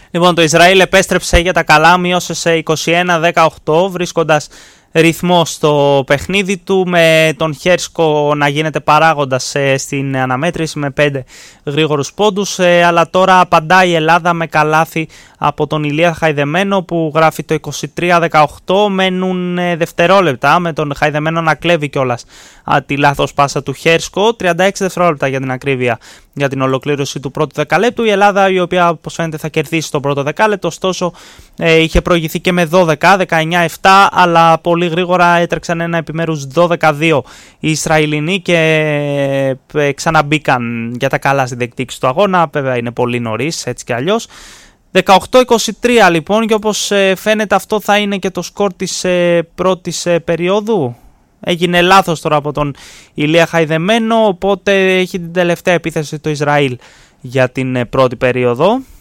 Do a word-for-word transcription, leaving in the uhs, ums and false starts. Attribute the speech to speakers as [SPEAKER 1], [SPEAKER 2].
[SPEAKER 1] Λοιπόν, το Ισραήλ επέστρεψε για τα καλά, μείωσε σε είκοσι ένα δεκαοκτώ, βρίσκοντας ρυθμό στο παιχνίδι του, με τον Χέρσκο να γίνεται παράγοντας ε, στην αναμέτρηση με πέντε γρήγορους πόντους, ε, αλλά τώρα απαντάει η Ελλάδα με καλάθι από τον Ηλία Χαϊδεμένο που γράφει το είκοσι τρία δεκαοκτώ. Μένουν ε, δευτερόλεπτα με τον Χαϊδεμένο να κλέβει κιόλας α, τη λάθος πάσα του Χέρσκο, τριάντα έξι δευτερόλεπτα για την ακρίβεια για την ολοκλήρωση του πρώτου δεκαλέπτου. Η Ελλάδα, η οποία όπως φαίνεται θα κερδίσει το πρώτο δεκάλεπτο, ωστόσο ε, είχε προηγηθεί και με δώδεκα, δεκαεννιά επτά, αλλά πολύ γρήγορα έτρεξαν ένα επιμέρους δώδεκα δύο οι Ισραηλινοί και ε, ξαναμπήκαν για τα καλά στη διεκδίκηση του αγώνα. Βέβαια είναι πολύ νωρίς έτσι κι αλλιώς. δεκαοκτώ είκοσι τρία λοιπόν, και όπως ε, φαίνεται αυτό θα είναι και το σκορ της ε, πρώτης ε, περίοδου. Έγινε λάθος τώρα από τον Ηλία Χαϊδεμένο, οπότε έχει την τελευταία επίθεση το Ισραήλ για την ε, πρώτη περίοδο.